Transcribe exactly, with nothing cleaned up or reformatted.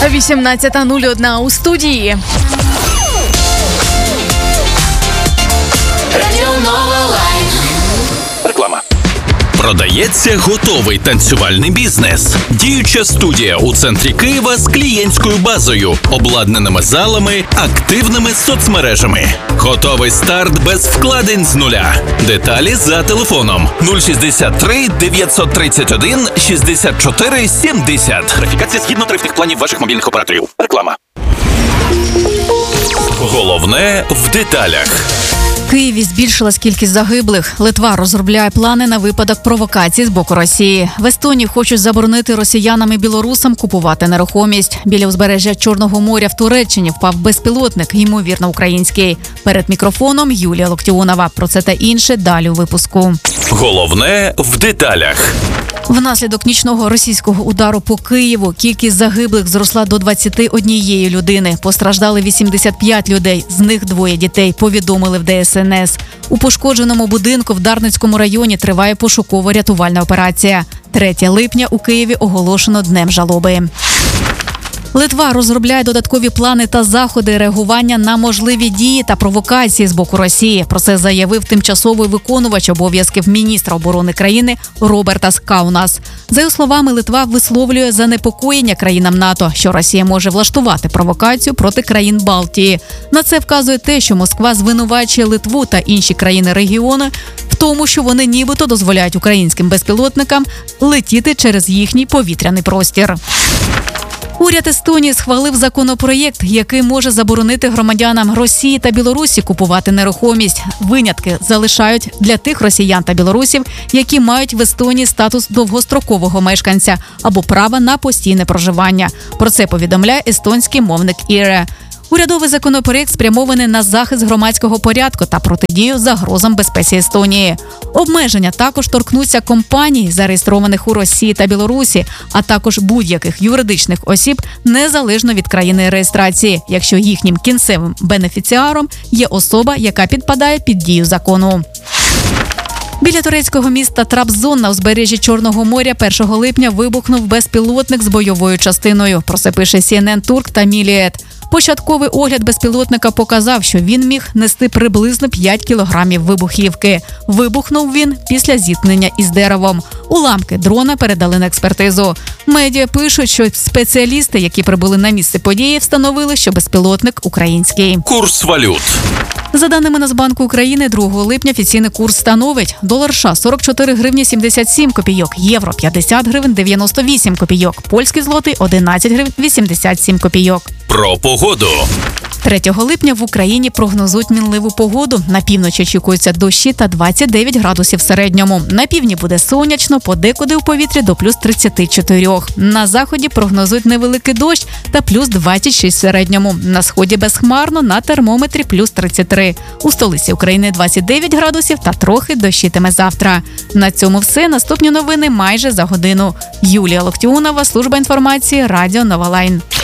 вісімнадцята нуль одна у студії. Реклама. Продається готовий танцювальний бізнес. Діюча студія у центрі Києва з клієнтською базою, обладнаними залами, активними соцмережами. Готовий старт без вкладень з нуля. Деталі за телефоном нуль шістдесят три дев'ятсот тридцять один шістдесят чотири сімдесят. Верифікація згідно тарифних планів ваших мобільних операторів. Реклама. Головне в деталях. В Києві збільшилась кількість загиблих. Литва розробляє плани на випадок провокацій з боку Росії. В Естонії хочуть заборонити росіянам і білорусам купувати нерухомість. Біля узбережжя Чорного моря в Туреччині впав безпілотник, ймовірно, український. Перед мікрофоном Юлія Локтіонова. Про це та інше далі у випуску. Головне в деталях. Внаслідок нічного російського удару по Києву кількість загиблих зросла до двадцяти однієї людини. Постраждали вісімдесят п'ять людей, з них двоє дітей, повідомили в Де Ес Ен Ес. У пошкодженому будинку в Дарницькому районі триває пошуково-рятувальна операція. третього липня у Києві оголошено Днем жалоби. Литва розробляє додаткові плани та заходи реагування на можливі дії та провокації з боку Росії. Про це заявив тимчасовий виконувач обов'язків міністра оборони країни Робертас Каунас. За його словами, Литва висловлює занепокоєння країнам НАТО, що Росія може влаштувати провокацію проти країн Балтії. На це вказує те, що Москва звинувачує Литву та інші країни регіону в тому, що вони нібито дозволяють українським безпілотникам летіти через їхній повітряний простір. Уряд Естонії схвалив законопроєкт, який може заборонити громадянам Росії та Білорусі купувати нерухомість. Винятки залишають для тих росіян та білорусів, які мають в Естонії статус довгострокового мешканця або право на постійне проживання. Про це повідомляє естонський мовник Іре. Урядовий законопроєкт спрямований на захист громадського порядку та протидію загрозам безпеці Естонії. Обмеження також торкнуться компаній, зареєстрованих у Росії та Білорусі, а також будь-яких юридичних осіб, незалежно від країни реєстрації, якщо їхнім кінцевим бенефіціаром є особа, яка підпадає під дію закону. Біля турецького міста Трабзон на узбережжі Чорного моря першого липня вибухнув безпілотник з бойовою частиною. Про це пише Сі Ен Ен Турк та Мілієт. Початковий огляд безпілотника показав, що він міг нести приблизно п'ять кілограмів вибухівки. Вибухнув він після зіткнення із деревом. Уламки дрона передали на експертизу. Медіа пишуть, що спеціалісти, які прибули на місце події, встановили, що безпілотник український. Курс валют. За даними Нацбанку України, другого липня офіційний курс становить: долар США – сорок чотири гривні сімдесят сім копійок, євро – п'ятдесят гривень дев'яносто вісім копійок, польський злотий – одинадцять гривень вісімдесят сім копійок. Про погоду. третього липня в Україні прогнозують мінливу погоду. На півночі очікуються дощі та двадцять дев'ять градусів в середньому. На півдні буде сонячно, подекуди у повітрі до плюс тридцять чотири. На заході прогнозують невеликий дощ та плюс двадцять шість в середньому. На сході безхмарно, на термометрі плюс тридцять три. У столиці України двадцять дев'ять градусів та трохи дощитиме завтра. На цьому все. Наступні новини майже за годину. Юлія Локтіонова, служба інформації, Радіо Нова Лайн.